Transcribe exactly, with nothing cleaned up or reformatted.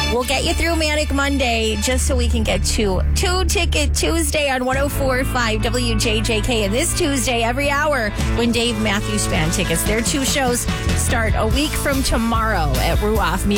We'll get you through Manic Monday just so we can get to Two Ticket Tuesday on one oh four point five W J J K. And this Tuesday, every hour, when Dave Matthews Band tickets. Their two shows start a week from tomorrow at Ruoff Music.